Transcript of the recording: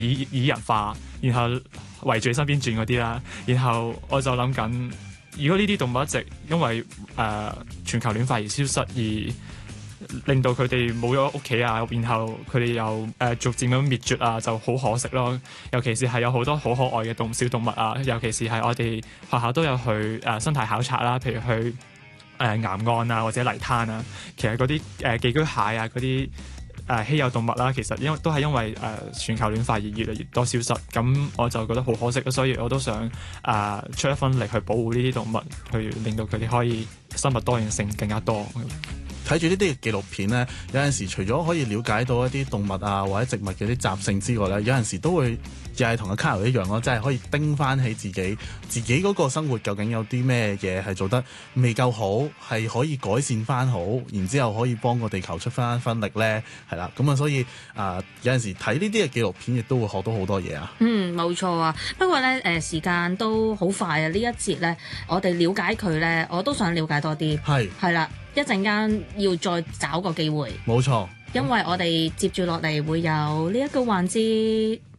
擬人化，然後圍住你身邊轉嗰啲啦。然後我就諗緊，如果呢啲動物一直因為全球暖化而消失，而令到佢哋冇咗屋企啊，然後佢哋又逐漸咁滅絕啊，就好可惜咯。尤其是係有好多好可愛嘅小動物啊，尤其是係我哋學校都有去生態考察啦，譬如去岩岸啊或者泥灘啊，其實嗰啲寄居蟹啊嗰啲稀有動物啦，其實都係因為全球暖化而越嚟越多消失，咁我就覺得好可惜，所以我都想出一分力去保護呢啲動物，去令到佢哋可以生物多樣性更加多。 睇住呢啲紀錄片咧，有陣時除咗可以了解到一啲動物啊或者植物嘅啲習性之外咧，有陣時都會又係同阿 Carol 一樣咯，即係可以盯翻起自己嗰個生活究竟有啲咩嘢係做得未夠好，係可以改善翻好，然之後可以幫個地球出翻分力咧，係啦，咁啊所以有陣時睇呢啲嘅紀錄片亦都會學到好多嘢啊。 冇錯啊，不過咧時間都好快啊，呢一節咧我哋了解佢咧，我都想了解多啲，係啦。一陣間要再找個機會， 冇錯， 因為我哋接住落嚟會有呢一個環節。